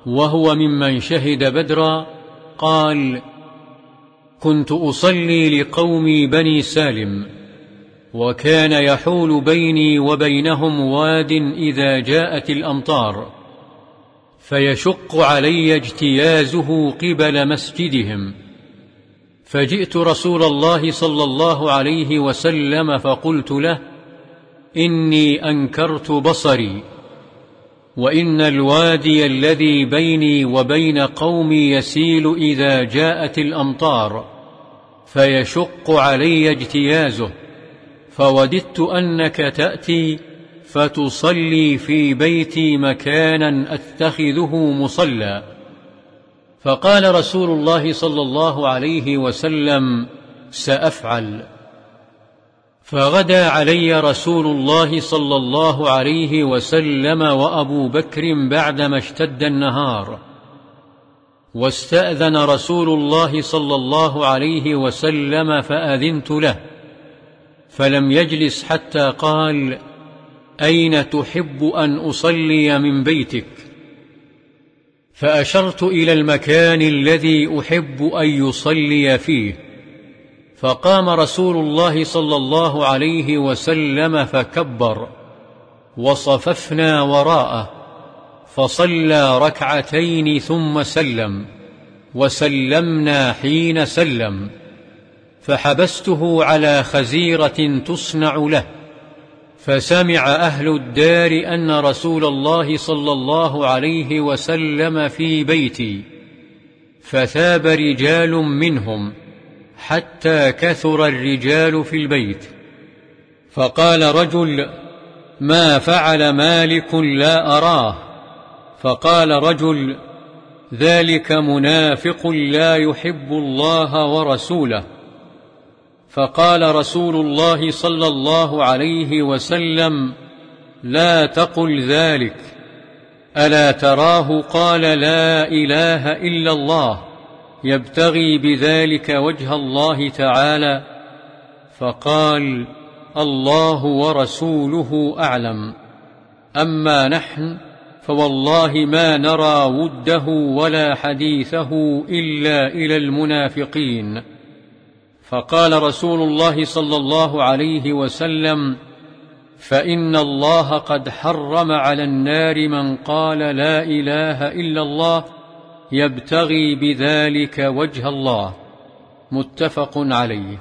وهو ممن شهد بدرا، قال: كنت أصلي لقومي بني سالم، وكان يحول بيني وبينهم واد إذا جاءت الأمطار، فيشق علي اجتيازه قبل مسجدهم، فجئت رسول الله صلى الله عليه وسلم فقلت له: إني أنكرت بصري، وإن الوادي الذي بيني وبين قومي يسيل إذا جاءت الأمطار، فيشق علي اجتيازه، فوددت أنك تأتي فتصلي في بيتي مكانا أتخذه مصلى. فقال رسول الله صلى الله عليه وسلم: سأفعل. فغدا علي رسول الله صلى الله عليه وسلم وأبو بكر بعدما اشتد النهار، واستأذن رسول الله صلى الله عليه وسلم فأذنت له، فلم يجلس حتى قال: أين تحب أن أصلي من بيتك؟ فأشرت إلى المكان الذي أحب أن يصلي فيه، فقام رسول الله صلى الله عليه وسلم فكبر، وصففنا وراءه، فصلى ركعتين ثم سلم، وسلمنا حين سلم، فحبسته على خزيرة تصنع له، فسمع أهل الدار أن رسول الله صلى الله عليه وسلم في بيتي، فثاب رجال منهم حتى كثر الرجال في البيت، فقال رجل: ما فعل مالك لا أراه؟ فقال رجل: ذلك منافق لا يحب الله ورسوله. فقال رسول الله صلى الله عليه وسلم: لا تقل ذلك، ألا تراه قال لا إله إلا الله يبتغي بذلك وجه الله تعالى؟ فقال: الله ورسوله أعلم، أما نحن فوالله ما نرى وده ولا حديثه إلا إلى المنافقين. فقال رسول الله صلى الله عليه وسلم: فإن الله قد حرم على النار من قال لا إله إلا الله يبتغي بذلك وجه الله. متفق عليه.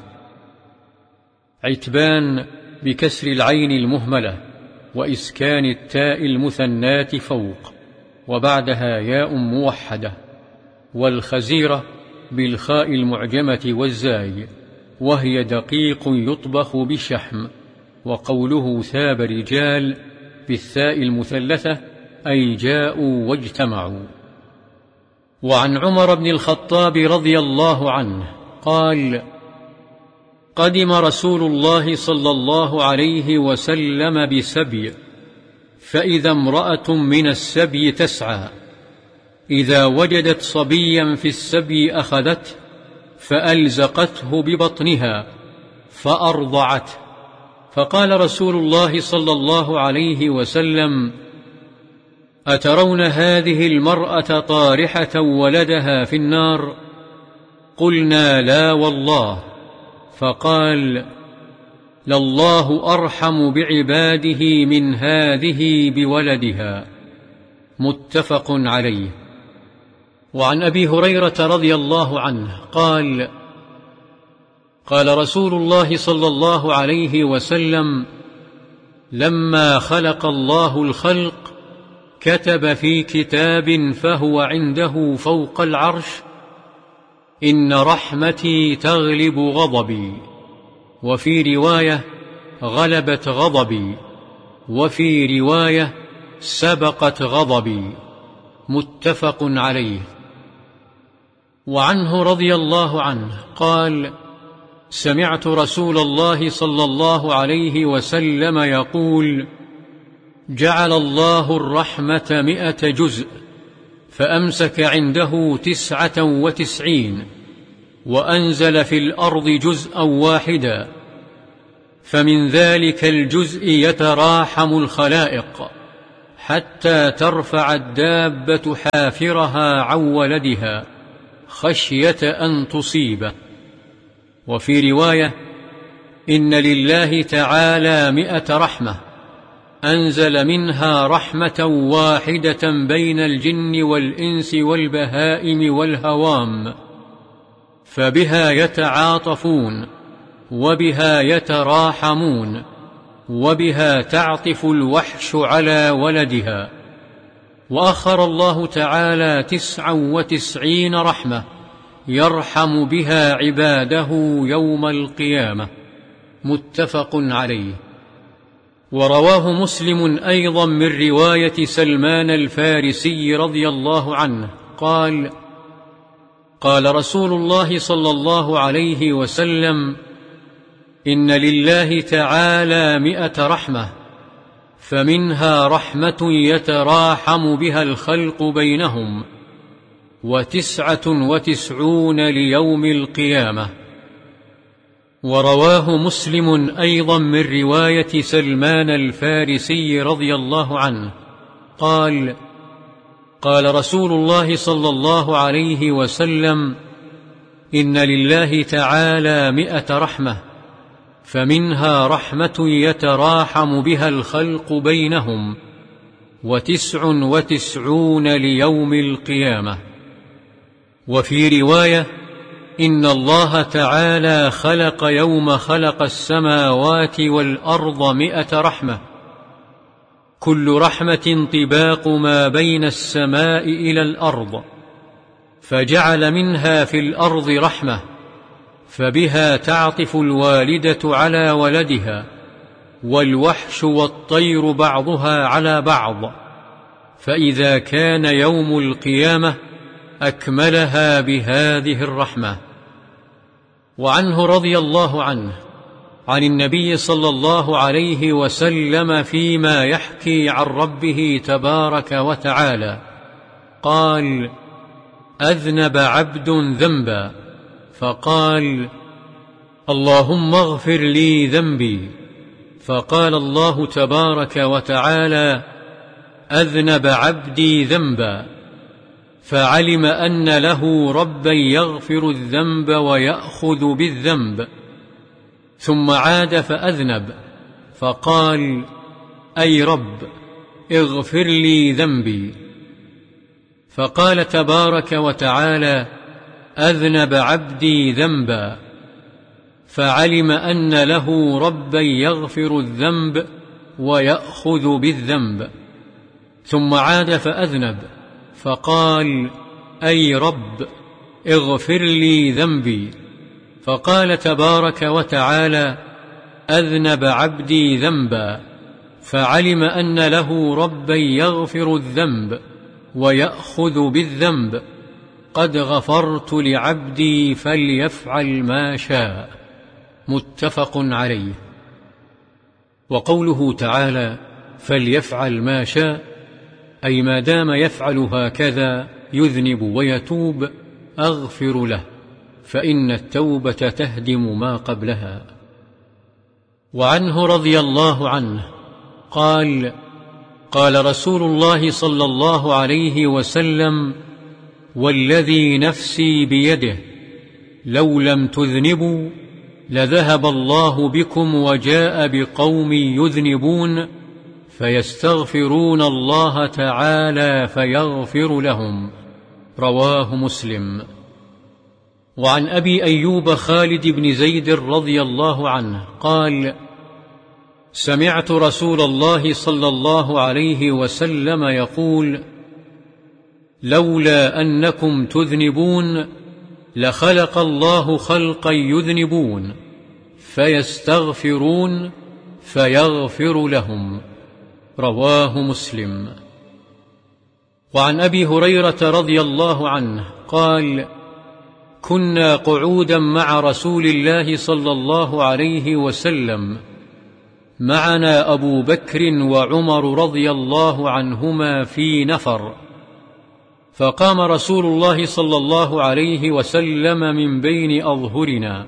عتبان بكسر العين المهملة وإسكان التاء المثناة فوق، وبعدها ياء موحدة، والخزيرة بالخاء المعجمة والزاي، وهي دقيق يطبخ بالشحم. وقوله ثاب رجال بالثاء المثلثة أي جاءوا واجتمعوا. وعن عمر بن الخطاب رضي الله عنه قال: قدم رسول الله صلى الله عليه وسلم بسبي، فإذا امرأة من السبي تسعى، إذا وجدت صبيا في السبي أخذته فألزقته ببطنها فأرضعته. فقال رسول الله صلى الله عليه وسلم: أترون هذه المرأة طارحة ولدها في النار؟ قلنا: لا والله. فقال: لله أرحم بعباده من هذه بولدها. متفق عليه. وعن أبي هريرة رضي الله عنه قال: قال رسول الله صلى الله عليه وسلم: لما خلق الله الخلق كتب في كتاب فهو عنده فوق العرش: إن رحمتي تغلب غضبي، وفي رواية: غلبت غضبي، وفي رواية: سبقت غضبي. متفق عليه. وعنه رضي الله عنه قال: سمعت رسول الله صلى الله عليه وسلم يقول: جعل الله الرحمة 100 جزء، فأمسك عنده 99، وأنزل في الأرض جزءا واحدا، فمن ذلك الجزء يتراحم الخلائق حتى ترفع الدابة حافرها عن ولدها خشية أن تصيبه. وفي رواية: إن لله تعالى 100 رحمة أنزل منها رحمة واحدة بين الجن والإنس والبهائم والهوام، فبها يتعاطفون، وبها يتراحمون، وبها تعطف الوحش على ولدها. وأخر الله تعالى 99 رحمة يرحم بها عباده يوم القيامة. متفق عليه. ورواه مسلم أيضا من رواية سلمان الفارسي رضي الله عنه قال: قال رسول الله صلى الله عليه وسلم: إن لله تعالى 100 رحمة، فمنها رحمة يتراحم بها الخلق بينهم، 99 ليوم القيامة. ورواه مسلم أيضا من رواية سلمان الفارسي رضي الله عنه قال: قال رسول الله صلى الله عليه وسلم: إن لله تعالى 100 رحمة، فمنها رحمة يتراحم بها الخلق بينهم، 99 ليوم القيامة. وفي رواية: إن الله تعالى خلق يوم خلق السماوات والأرض 100 رحمة، كل رحمة طباق ما بين السماء إلى الأرض، فجعل منها في الأرض رحمة، فبها تعطف الوالدة على ولدها، والوحش والطير بعضها على بعض، فإذا كان يوم القيامة أكملها بهذه الرحمة. وعنه رضي الله عنه عن النبي صلى الله عليه وسلم فيما يحكي عن ربه تبارك وتعالى قال: أذنب عبد ذنبا فقال: اللهم اغفر لي ذنبي، فقال الله تبارك وتعالى: أذنب عبدي ذنبا، فعلم أن له ربا يغفر الذنب ويأخذ بالذنب، ثم عاد فأذنب فقال: أي رب اغفر لي ذنبي، فقال تبارك وتعالى: أذنب عبدي ذنبا، فعلم أن له ربا يغفر الذنب ويأخذ بالذنب، ثم عاد فأذنب فقال: أي رب اغفر لي ذنبي، فقال تبارك وتعالى: أذنب عبدي ذنبا، فعلم أن له ربا يغفر الذنب ويأخذ بالذنب، قد غفرت لعبدي فليفعل ما شاء. متفق عليه. وقوله تعالى: فليفعل ما شاء، أي ما دام يفعل هكذا يذنب ويتوب أغفر له، فإن التوبة تهدم ما قبلها. وعنه رضي الله عنه قال: قال رسول الله صلى الله عليه وسلم: والذي نفسي بيده لو لم تذنبوا لذهب الله بكم وجاء بقوم يذنبون فيستغفرون الله تعالى فيغفر لهم. رواه مسلم. وعن أبي أيوب خالد بن زيد رضي الله عنه قال: سمعت رسول الله صلى الله عليه وسلم يقول: لولا أنكم تذنبون لخلق الله خلقا يذنبون فيستغفرون فيغفر لهم. رواه مسلم. وعن أبي هريرة رضي الله عنه قال: كنا قعودا مع رسول الله صلى الله عليه وسلم، معنا أبو بكر وعمر رضي الله عنهما في نفر، فقام رسول الله صلى الله عليه وسلم من بين أظهرنا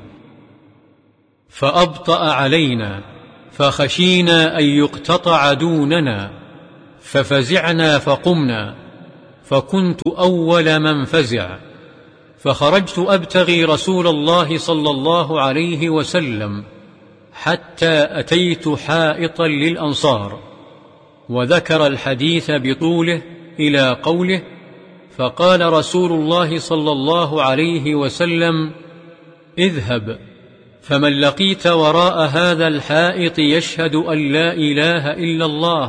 فأبطأ علينا، فخشينا أن يقتطع دوننا، ففزعنا فقمنا، فكنت أول من فزع، فخرجت أبتغي رسول الله صلى الله عليه وسلم حتى أتيت حائطا للأنصار، وذكر الحديث بطوله إلى قوله: فقال رسول الله صلى الله عليه وسلم: اذهب، فمن لقيت وراء هذا الحائط يشهد أن لا إله إلا الله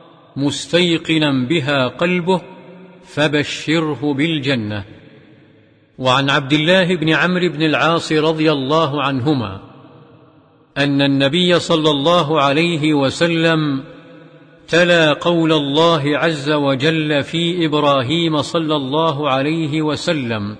مستيقنا بها قلبه فبشره بالجنة. وعن عبد الله بن عمرو بن العاص رضي الله عنهما أن النبي صلى الله عليه وسلم تلا قول الله عز وجل في إبراهيم صلى الله عليه وسلم: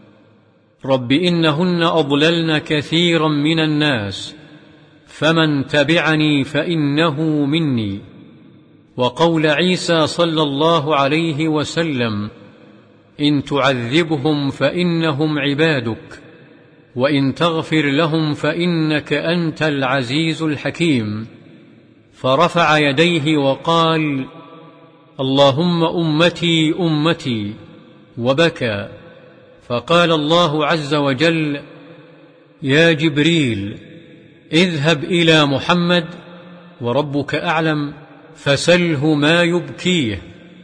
رب إنهن أضللن كثيرا من الناس فمن تبعني فإنه مني. وقول عيسى صلى الله عليه وسلم: إن تعذبهم فإنهم عبادك وإن تغفر لهم فإنك أنت العزيز الحكيم. فرفع يديه وقال: اللهم أمتي أمتي، وبكى. فقال الله عز وجل: يا جبريل، اذهب إلى محمد وربك أعلم فسله ما يبكيه.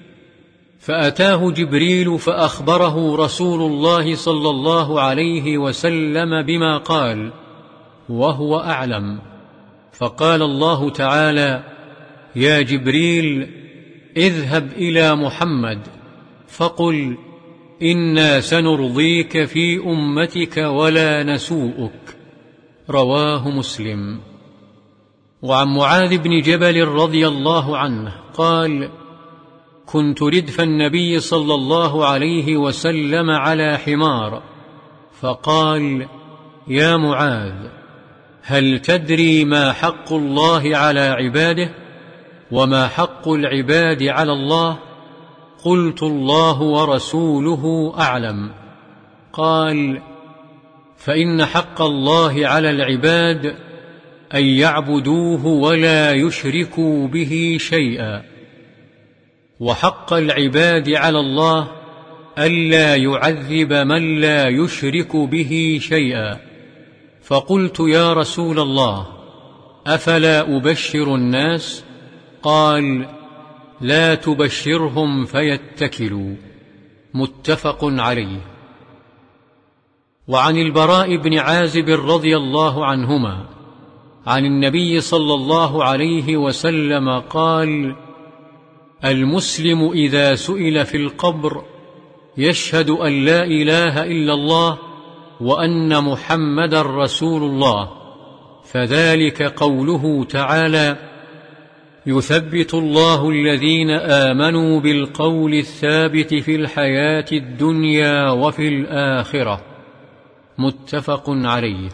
فأتاه جبريل فأخبره رسول الله صلى الله عليه وسلم بما قال وهو أعلم. فقال الله تعالى: يا جبريل، اذهب إلى محمد فقل: إنا سنرضيك في أمتك ولا نسوءك. رواه مسلم. وعن معاذ بن جبل رضي الله عنه قال: كنت ردف النبي صلى الله عليه وسلم على حمار، فقال: يا معاذ، هل تدري ما حق الله على عباده وما حق العباد على الله؟ قلت: الله ورسوله أعلم. قال: فإن حق الله على العباد أن يعبدوه ولا يشركوا به شيئا، وحق العباد على الله ألا يعذب من لا يشرك به شيئا. فقلت: يا رسول الله، أفلا أبشر الناس؟ قال: لا تبشرهم فيتكلوا. متفق عليه. وعن البراء بن عازب رضي الله عنهما عن النبي صلى الله عليه وسلم قال: المسلم إذا سئل في القبر يشهد أن لا إله إلا الله وأن محمدا رسول الله، فذلك قوله تعالى: يثبت الله الذين آمنوا بالقول الثابت في الحياة الدنيا وفي الآخرة. متفق عليه.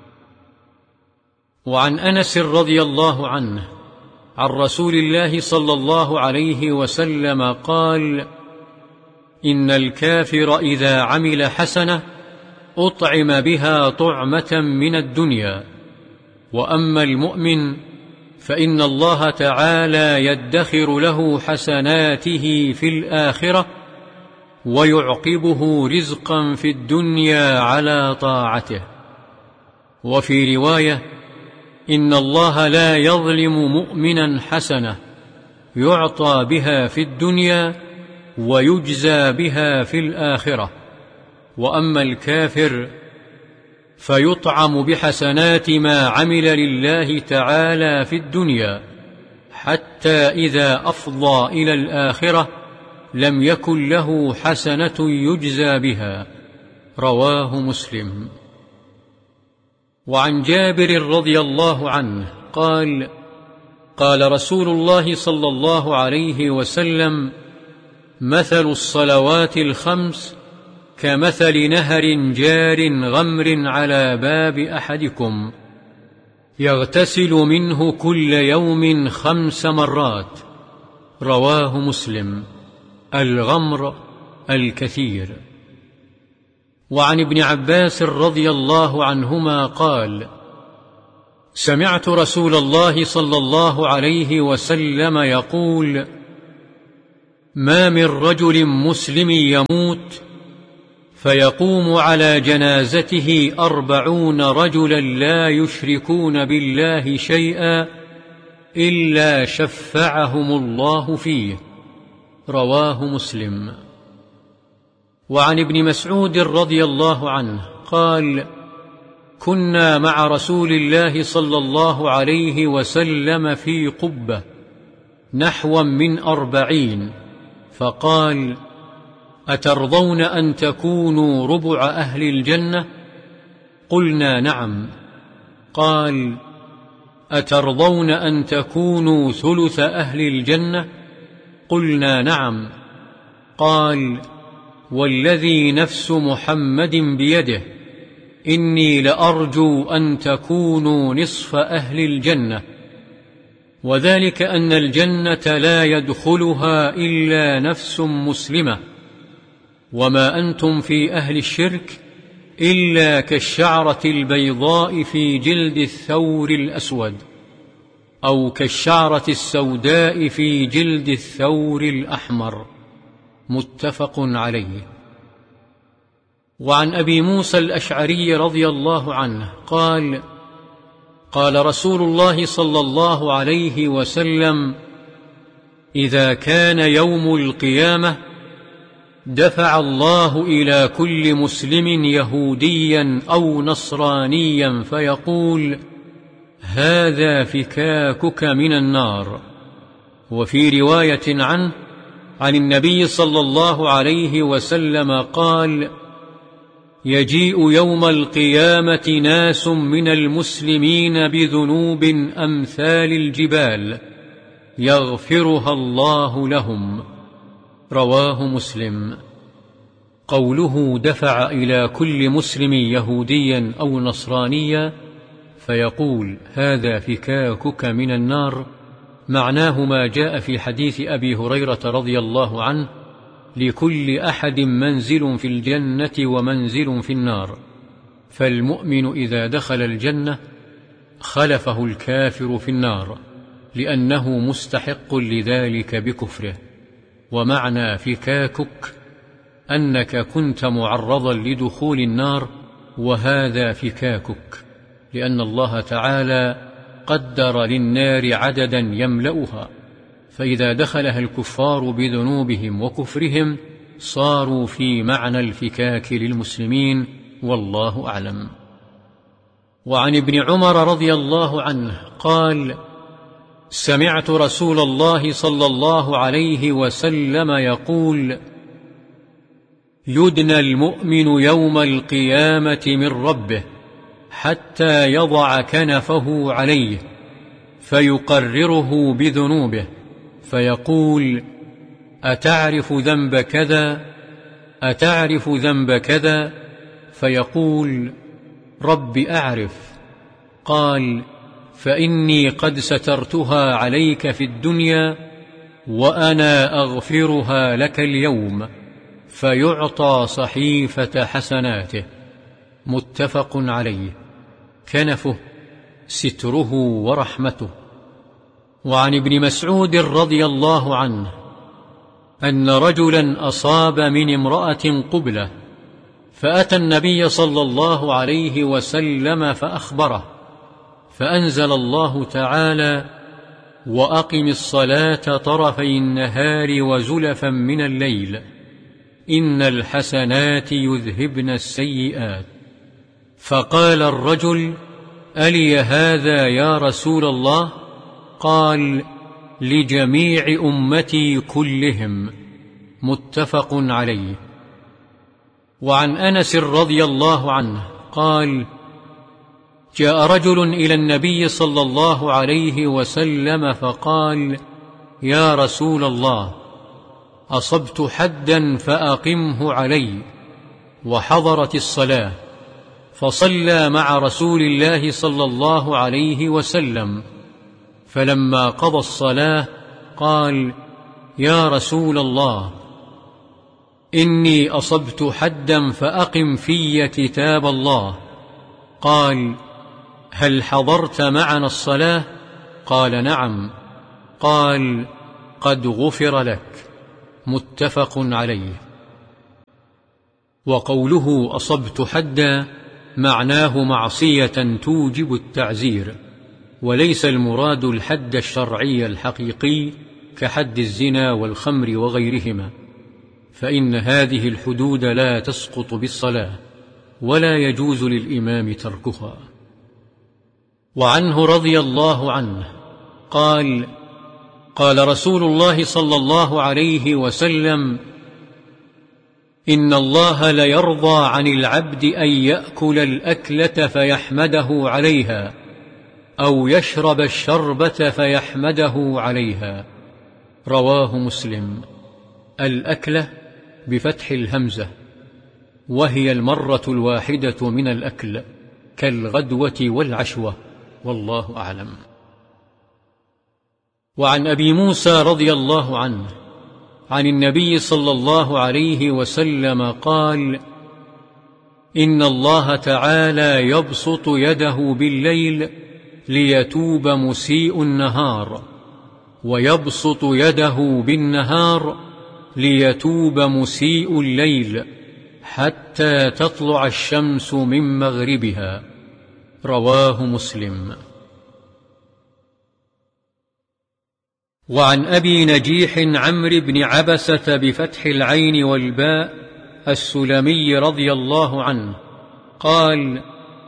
وعن أنس رضي الله عنه عن رسول الله صلى الله عليه وسلم قال: إن الكافر إذا عمل حسنة أطعم بها طعمة من الدنيا، وأما المؤمن فإن الله تعالى يدخر له حسناته في الآخرة ويعقبه رزقا في الدنيا على طاعته. وفي رواية: إن الله لا يظلم مؤمنا حسنة يعطى بها في الدنيا ويجزى بها في الآخرة، وأما الكافر فيطعم بحسنات ما عمل لله تعالى في الدنيا، حتى إذا أفضى إلى الآخرة لم يكن له حسنة يجزى بها. رواه مسلم. وعن جابر رضي الله عنه قال: قال رسول الله صلى الله عليه وسلم: مثل الصلوات الخمس كمثل نهر جار غمر على باب أحدكم يغتسل منه كل يوم 5 مرات. رواه مسلم. الغمر الكثير. وعن ابن عباس رضي الله عنهما قال: سمعت رسول الله صلى الله عليه وسلم يقول: ما من رجل مسلم يموت فيقوم على جنازته 40 رجلا لا يشركون بالله شيئا إلا شفعهم الله فيه. رواه مسلم. وعن ابن مسعود رضي الله عنه قال: كنا مع رسول الله صلى الله عليه وسلم في قبة نحوا من 40، فقال: أترضون أن تكونوا ربع أهل الجنة؟ قلنا: نعم. قال: أترضون أن تكونوا ثلث أهل الجنة؟ قلنا: نعم. قال: والذي نفس محمد بيده إني لأرجو أن تكونوا نصف أهل الجنة، وذلك أن الجنة لا يدخلها إلا نفس مسلمة، وما أنتم في أهل الشرك إلا كالشعرة البيضاء في جلد الثور الأسود، أو كالشعرة السوداء في جلد الثور الأحمر. متفق عليه. وعن أبي موسى الأشعري رضي الله عنه قال: قال رسول الله صلى الله عليه وسلم: إذا كان يوم القيامة دفع الله إلى كل مسلم يهوديا أو نصرانيا فيقول: هذا فكاكك من النار. وفي رواية عنه عن النبي صلى الله عليه وسلم قال: يجيء يوم القيامة ناس من المسلمين بذنوب أمثال الجبال يغفرها الله لهم. رواه مسلم. قوله دفع إلى كل مسلم يهوديا أو نصرانيا فيقول: هذا فكاكك من النار، معناه ما جاء في حديث أبي هريرة رضي الله عنه: لكل أحد منزل في الجنة ومنزل في النار، فالمؤمن إذا دخل الجنة خلفه الكافر في النار لأنه مستحق لذلك بكفره. ومعنى فكاكك أنك كنت معرضا لدخول النار، وهذا فكاكك، لأن الله تعالى قدر للنار عددا يملأها، فإذا دخلها الكفار بذنوبهم وكفرهم صاروا في معنى الفكاك للمسلمين، والله أعلم. وعن ابن عمر رضي الله عنه قال: سمعت رسول الله صلى الله عليه وسلم يقول: يدنى المؤمن يوم القيامة من ربه حتى يضع كنفه عليه فيقرره بذنوبه، فيقول: أتعرف ذنب كذا؟ أتعرف ذنب كذا؟ فيقول: رب أعرف. قال: فإني قد سترتها عليك في الدنيا وأنا أغفرها لك اليوم، فيعطى صحيفة حسناته. متفق عليه. كنفه ستره ورحمته. وعن ابن مسعود رضي الله عنه أن رجلا أصاب من امرأة قبلة، فأتى النبي صلى الله عليه وسلم فأخبره، فأنزل الله تعالى: وأقم الصلاة طرفي النهار وزلفا من الليل إن الحسنات يذهبن السيئات. فقال الرجل: ألي هذا يا رسول الله؟ قال: لجميع أمتي كلهم. متفق عليه. وعن أنس رضي الله عنه قال: جاء رجل إلى النبي صلى الله عليه وسلم فقال: يا رسول الله، أصبت حدا فأقمه علي. وحضرت الصلاة، فصلى مع رسول الله صلى الله عليه وسلم، فلما قضى الصلاة قال: يا رسول الله، إني أصبت حدا فأقم في كتاب الله. قال: هل حضرت معنا الصلاة؟ قال: نعم. قال: قد غفر لك. متفق عليه. وقوله أصبت حدا معناه معصية توجب التعزير، وليس المراد الحد الشرعي الحقيقي كحد الزنا والخمر وغيرهما، فإن هذه الحدود لا تسقط بالصلاة ولا يجوز للإمام تركها. وعنه رضي الله عنه قال: قال رسول الله صلى الله عليه وسلم: إن الله ليرضى عن العبد أن يأكل الأكلة فيحمده عليها، أو يشرب الشربة فيحمده عليها. رواه مسلم. الأكلة بفتح الهمزة، وهي المرة الواحدة من الأكل كالغدوة والعشوة، والله أعلم. وعن أبي موسى رضي الله عنه عن النبي صلى الله عليه وسلم قال: إن الله تعالى يبسط يده بالليل ليتوب مسيء النهار، ويبسط يده بالنهار ليتوب مسيء الليل، حتى تطلع الشمس من مغربها. رواه مسلم. وعن أبي نجيح عمرو بن عبسة بفتح العين والباء السلمي رضي الله عنه قال: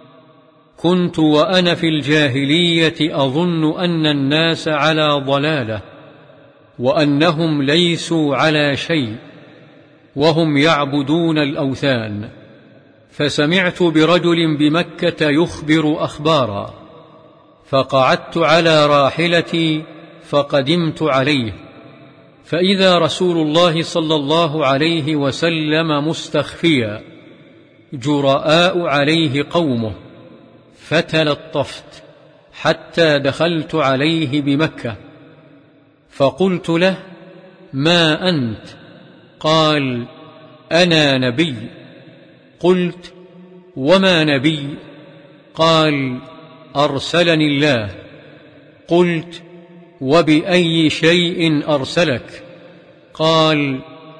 كنت وأنا في الجاهلية أظن أن الناس على ضلالة، وأنهم ليسوا على شيء، وهم يعبدون الأوثان، فسمعت برجل بمكة يخبر أخبارا، فقعدت على راحلتي فقدمت عليه، فإذا رسول الله صلى الله عليه وسلم مستخفيا، جراء عليه قومه، فتلطفت حتى دخلت عليه بمكة، فقلت له: ما أنت؟ قال: أنا نبي. قلت: وما نبي؟ قال: أرسلني الله. قلت: وبأي شيء أرسلك؟ قال: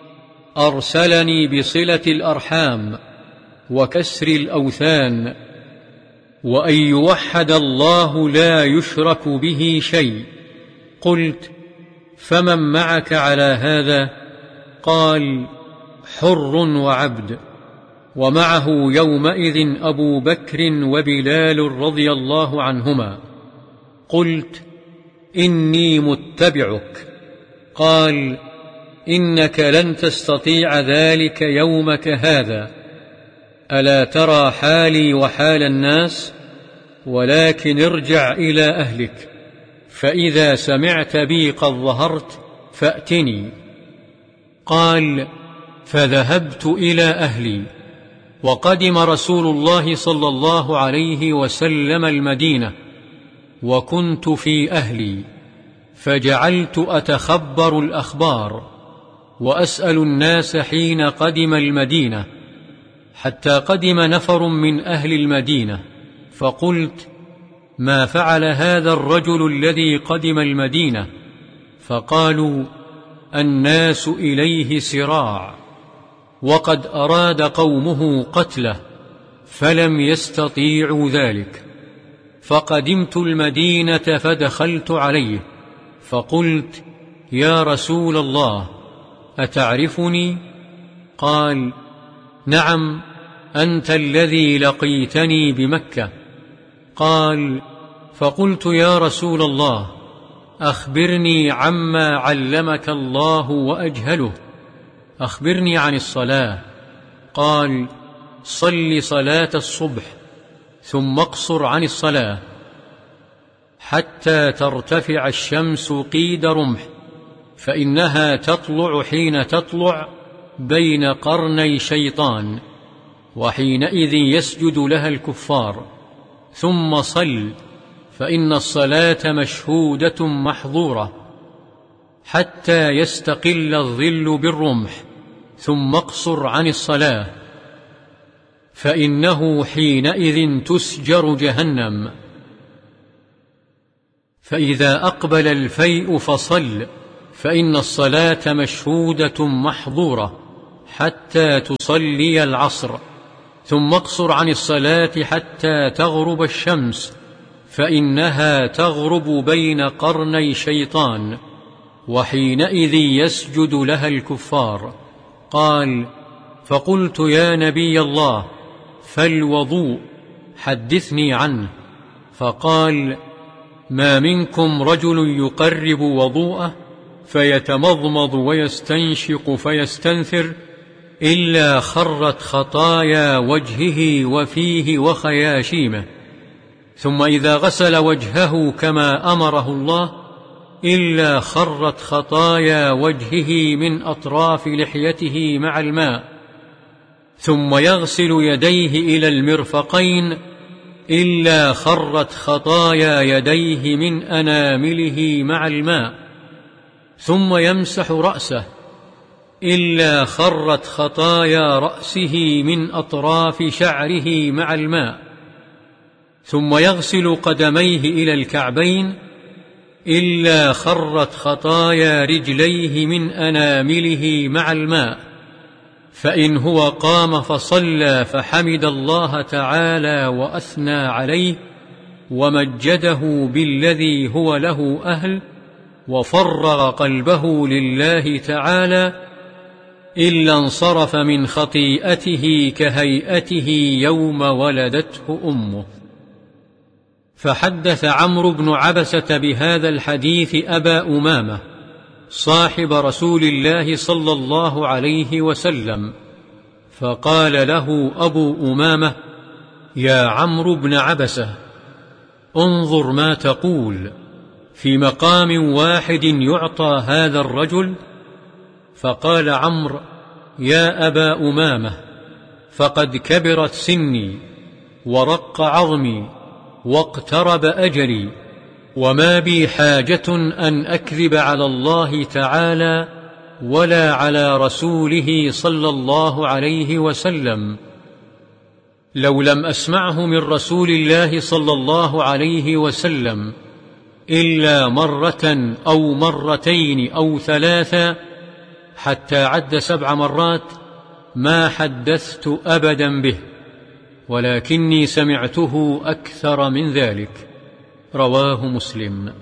أرسلني بصلة الأرحام وكسر الأوثان، وأن يوحد الله لا يشرك به شيء. قلت: فمن معك على هذا؟ قال: حر وعبد، ومعه يومئذ أبو بكر وبلال رضي الله عنهما. قلت: إني متبعك. قال: إنك لن تستطيع ذلك يومك هذا، ألا ترى حالي وحال الناس؟ ولكن ارجع إلى أهلك، فإذا سمعت بي قد ظهرت فأتني. قال: فذهبت إلى أهلي، وقدم رسول الله صلى الله عليه وسلم المدينة، وكنت في أهلي، فجعلت أتخبر الأخبار وأسأل الناس حين قدم المدينة، حتى قدم نفر من أهل المدينة، فقلت: ما فعل هذا الرجل الذي قدم المدينة؟ فقالوا: الناس إليه سراع، وقد أراد قومه قتله، فلم يستطيعوا ذلك. فقدمت المدينة فدخلت عليه، فقلت: يا رسول الله، أتعرفني؟ قال: نعم، أنت الذي لقيتني بمكة. قال: فقلت: يا رسول الله، أخبرني عما علمك الله وأجهله، أخبرني عن الصلاة. قال: صل صلاة الصبح، ثم اقصر عن الصلاة حتى ترتفع الشمس قيد رمح، فإنها تطلع حين تطلع بين قرني شيطان، وحينئذ يسجد لها الكفار. ثم صل، فإن الصلاة مشهودة محظورة، حتى يستقل الظل بالرمح، ثم اقصر عن الصلاة، فإنه حينئذ تسجر فإذا أقبل الفيء فصل، فإن الصلاة مشهودة محظورة حتى تصلي العصر، ثم اقصر عن الصلاة حتى تغرب الشمس، فإنها تغرب بين قرني شيطان، وحينئذ يسجد لها الكفار. قال: فقلت: يا نبي الله، فالوضوء حدثني عنه. فقال: ما منكم رجل يقرب وضوءه فيتمضمض ويستنشق فيستنثر إلا خرت خطايا وجهه وفيه وخياشيمه، ثم إذا غسل وجهه كما أمره الله إلا خرت خطايا وجهه من أطراف لحيته مع الماء، ثم يغسل يديه إلى المرفقين إلا خرت خطايا يديه من أنامله مع الماء، ثم يمسح رأسه إلا خرت خطايا رأسه من أطراف شعره مع الماء، ثم يغسل قدميه إلى الكعبين إلا خرت خطايا رجليه من أنامله مع الماء. فإن هو قام فصلى فحمد الله تعالى وأثنى عليه ومجده بالذي هو له أهل وفرغ قلبه لله تعالى، إلا انصرف من خطيئته كهيئته يوم ولدته أمه. فحدث عمرو بن عبسة بهذا الحديث أبا أمامة صاحب رسول الله صلى الله عليه وسلم، فقال له أبو أمامة: يا عمرو بن عبسة، انظر ما تقول، في مقام واحد يعطى هذا الرجل؟ فقال عمرو: يا أبا أمامة، فقد كبرت سني ورق عظمي واقترب أجلي، وما بي حاجة أن أكذب على الله تعالى ولا على رسوله صلى الله عليه وسلم. لو لم أسمعه من رسول الله صلى الله عليه وسلم إلا مرة أو مرتين أو ثلاثة حتى عد 7 مرات ما حدثت أبدا به، ولكني سمعته أكثر من ذلك. رواه مسلم.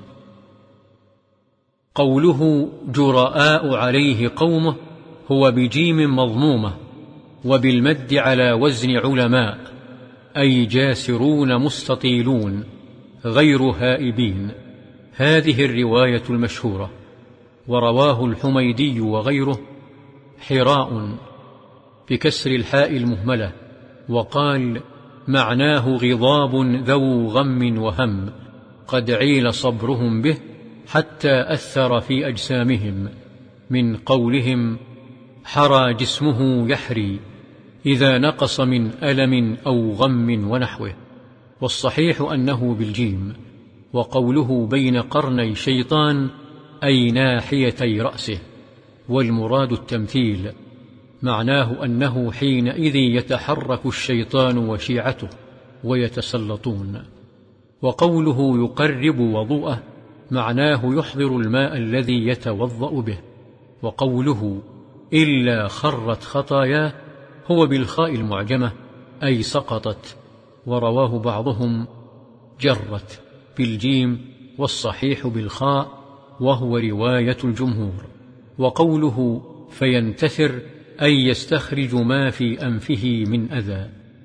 قوله جراء عليه قومه هو بجيم مضمومة وبالمد على وزن علماء، أي جاسرون مستطيلون غير هائبين. هذه الرواية المشهورة. ورواه الحميدي وغيره حراء بكسر الحاء المهملة، وقال: معناه غضاب ذو غم وهم قد عيل صبرهم به حتى أثر في أجسامهم، من قولهم حرى جسمه يحري إذا نقص من ألم أو غم ونحوه. والصحيح أنه بالجيم. وقوله بين قرني شيطان أي ناحيتي رأسه، والمراد التمثيل، معناه أنه حينئذ يتحرك الشيطان وشيعته ويتسلطون. وقوله يقرب وضوءه معناه يحضر الماء الذي يتوضأ به. وقوله إلا خرت خطاياه هو بالخاء المعجمة أي سقطت، ورواه بعضهم جرت بالجيم والصحيح بالخاء، وهو رواية الجمهور. وقوله فينتثر أي يستخرج ما في أنفه من أذى.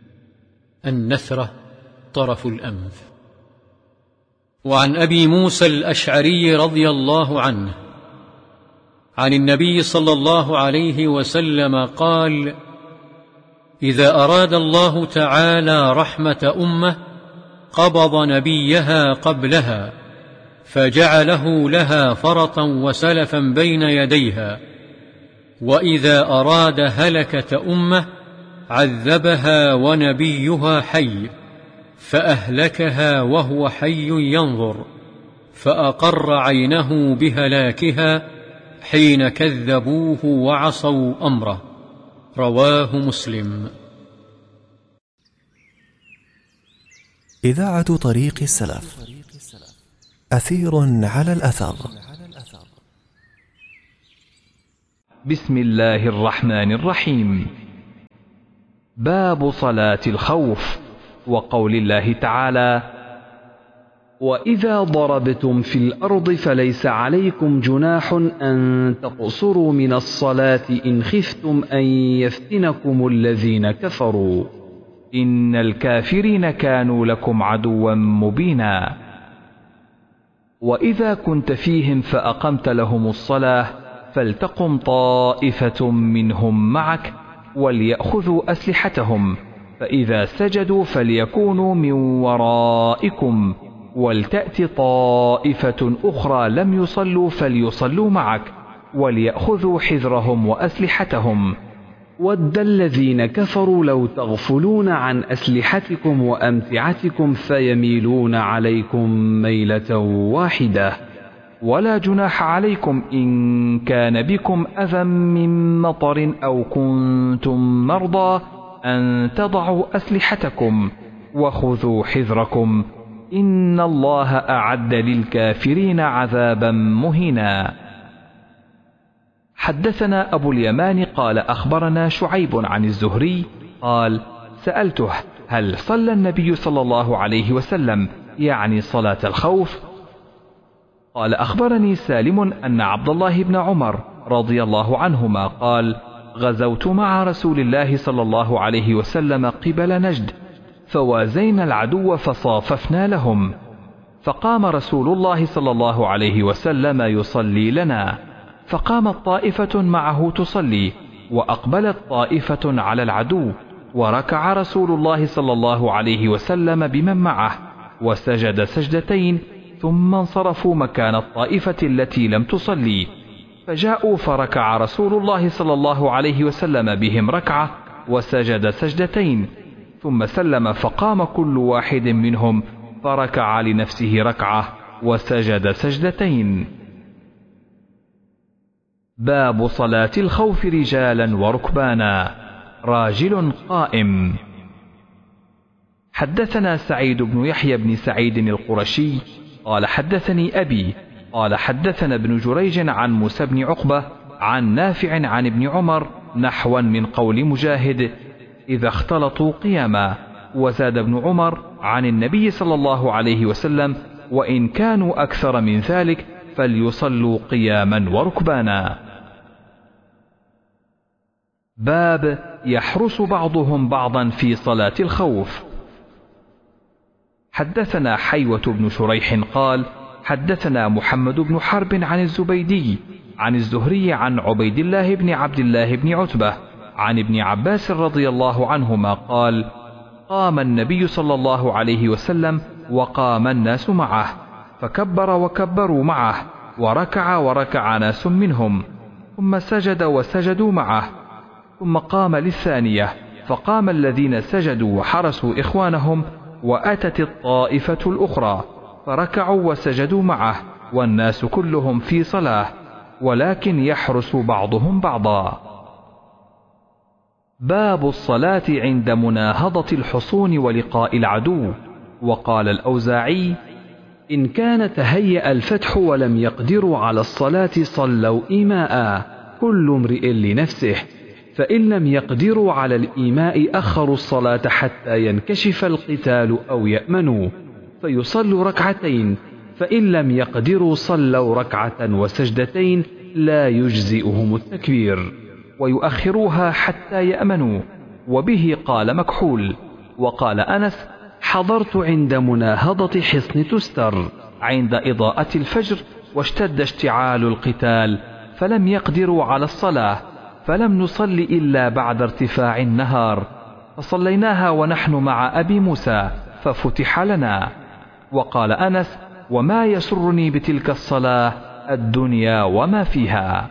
النثرة طرف الأنف. وعن أبي موسى الأشعري رضي الله عنه عن النبي صلى الله عليه وسلم قال: إذا أراد الله تعالى رحمة أمة قبض نبيها قبلها فجعله لها فرطا وسلفا بين يديها، وإذا أراد هلكة أمة عذبها ونبيها حي فأهلكها وهو حي ينظر، فأقر عينه بهلاكها حين كذبوه وعصوا أمره. رواه مسلم. إذاعة طريق السلف، أثير على الأثر. بسم الله الرحمن الرحيم. باب صلاة الخوف. وقول الله تعالى: وإذا ضربتم في الأرض فليس عليكم جناح أن تقصروا من الصلاة إن خفتم أن يفتنكم الذين كفروا إن الكافرين كانوا لكم عدوا مبينا. وإذا كنت فيهم فأقمت لهم الصلاة فلتقم طائفة منهم معك وليأخذوا أسلحتهم، فإذا سجدوا فليكونوا من ورائكم، ولتأت طائفة أخرى لم يصلوا فليصلوا معك وليأخذوا حذرهم وأسلحتهم. ود الذين كفروا لو تغفلون عن أسلحتكم وأمتعتكم فيميلون عليكم ميلة واحدة. ولا جناح عليكم إن كان بكم أذى من مطر أو كنتم مرضى أن تضعوا أسلحتكم وخذوا حذركم، إن الله أعد للكافرين عذابا مهينا. حدثنا أبو اليمان قال أخبرنا شعيب عن الزهري قال: سألته: هل صلى النبي صلى الله عليه وسلم يعني صلاة الخوف؟ قال: أخبرني سالم أن عبد الله بن عمر رضي الله عنهما قال: غزوت مع رسول الله صلى الله عليه وسلم قبل نجد، فوازينا العدو فصاففنا لهم، فقام رسول الله صلى الله عليه وسلم يصلي لنا، فقامت طائفة معه تصلي، وأقبلت طائفة على العدو، وركع رسول الله صلى الله عليه وسلم بمن معه وسجد سجدتين، ثم انصرفوا مكان الطائفة التي لم تصلي، فجاءوا فركع رسول الله صلى الله عليه وسلم بهم ركعة وسجد سجدتين، ثم سلم، فقام كل واحد منهم فركع لنفسه ركعة وسجد سجدتين. باب صلاة الخوف رجالا وركبانا. راجل قائم. حدثنا سعيد بن يحيى بن سعيد القرشي قال: حدثني أبي قال: حدثنا ابن جريج عن موسى بن عقبة عن نافع عن ابن عمر نحوا من قول مجاهد: إذا اختلطوا قياما. وزاد ابن عمر عن النبي صلى الله عليه وسلم: وإن كانوا أكثر من ذلك فليصلوا قياما وركبانا. باب يحرس بعضهم بعضا في صلاة الخوف. حدثنا حيوة بن شريح قال: حدثنا محمد بن حرب عن الزبيدي عن الزهري عن عبيد الله بن عبد الله بن عتبة عن ابن عباس رضي الله عنهما قال: قام النبي صلى الله عليه وسلم وقام الناس معه، فكبر وكبروا معه، وركع وركع ناس منهم، ثم سجد وسجدوا معه، ثم قام للثانية، فقام الذين سجدوا وحرسوا إخوانهم، وأتت الطائفة الأخرى فركعوا وسجدوا معه، والناس كلهم في صلاة، ولكن يحرس بعضهم بعضا. باب الصلاة عند مناهضة الحصون ولقاء العدو. وقال الأوزاعي: إن كان تهيأ الفتح ولم يقدروا على الصلاة صلوا إيماء، كل امرئ لنفسه، فإن لم يقدروا على الإيماء أخروا الصلاة حتى ينكشف القتال أو يأمنوا، فيصلوا ركعتين، فإن لم يقدروا صلوا ركعة وسجدتين لا يجزئهم التكبير، ويؤخروها حتى يأمنوا. وبه قال مكحول. وقال أنس: حضرت عند مناهضة حصن تستر عند إضاءة الفجر، واشتد اشتعال القتال، فلم يقدروا على الصلاة، فلم نصل إلا بعد ارتفاع النهار، فصليناها ونحن مع أبي موسى ففتح لنا. وقال أنس: وما يسرني بتلك الصلاة الدنيا وما فيها.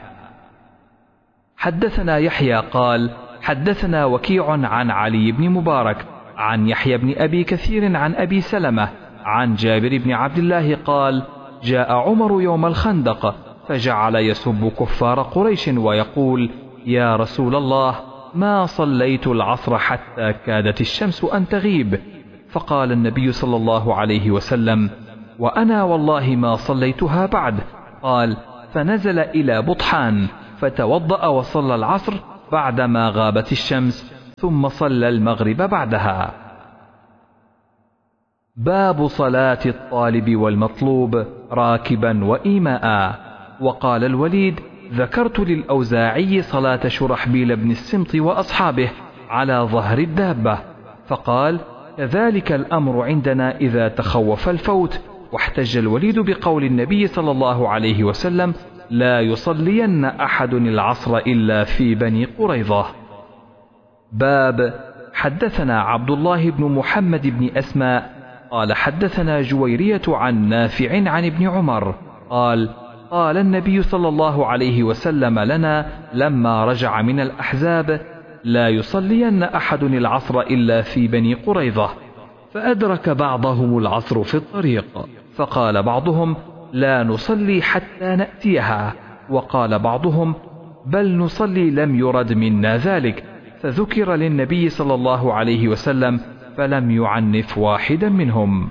حدثنا يحيى قال: حدثنا وكيع عن علي بن مبارك عن يحيى بن أبي كثير عن أبي سلمة عن جابر بن عبد الله قال: جاء عمر يوم الخندق فجعل يسب كفار قريش ويقول: يا رسول الله، ما صليت العصر حتى كادت الشمس أن تغيب. فقال النبي صلى الله عليه وسلم: وأنا والله ما صليتها بعد. قال: فنزل إلى بطحان، فتوضأ وصلى العصر بعدما غابت الشمس، ثم صلى المغرب بعدها. باب صلاة الطالب والمطلوب راكبا وإيماء. وقال الوليد: ذكرت للأوزاعي صلاة شرحبيل بن السمط وأصحابه على ظهر الدابة، فقال: كذلك الأمر عندنا إذا تخوف الفوت. واحتج الوليد بقول النبي صلى الله عليه وسلم: لا يصلين أحد العصر إلا في بني قريظة. باب حدثنا عبد الله بن محمد بن أسماء قال حدثنا جويرية عن نافع عن ابن عمر قال: قال النبي صلى الله عليه وسلم لنا لما رجع من الأحزاب: لا يصلين أحد العصر إلا في بني قريظة. فأدرك بعضهم العصر في الطريق، فقال بعضهم: لا نصلي حتى نأتيها. وقال بعضهم: بل نصلي لم يرد منا ذلك. فذكر للنبي صلى الله عليه وسلم فلم يعنف واحدا منهم.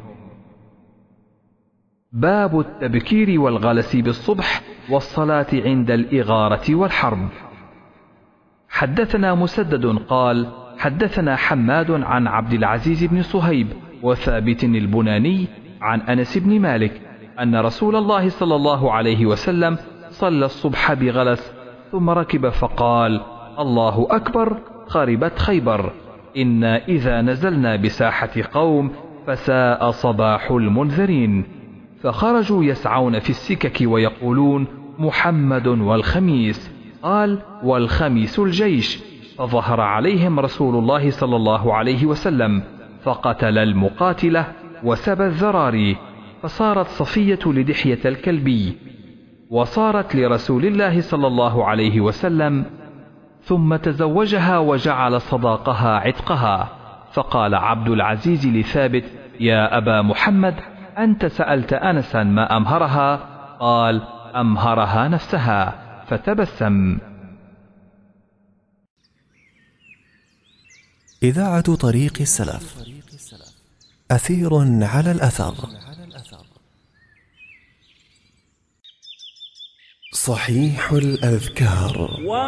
باب التبكير والغلس بالصبح والصلاة عند الإغارة والحرب. حدثنا مسدد قال حدثنا حماد عن عبد العزيز بن صهيب وثابت البناني عن أنس بن مالك أن رسول الله صلى الله عليه وسلم صلى الصبح بغلس ثم ركب فقال: الله أكبر، خربت خيبر، إنا إذا نزلنا بساحة قوم فساء صباح المنذرين. فخرجوا يسعون في السكك ويقولون: محمد والخميس. قال: والخميس الجيش. فظهر عليهم رسول الله صلى الله عليه وسلم فقتل المقاتلة وسبى الذراري، فصارت صفية لدحية الكلبي، وصارت لرسول الله صلى الله عليه وسلم، ثم تزوجها وجعل صداقها عتقها. فقال عبد العزيز لثابت: يا أبا محمد، أنت سألت أنسا ما أمهرها؟ قال: أمهرها نفسها. فتبسم. إذاعة طريق السلف، أثير على الأثر. صحيح الأذكار.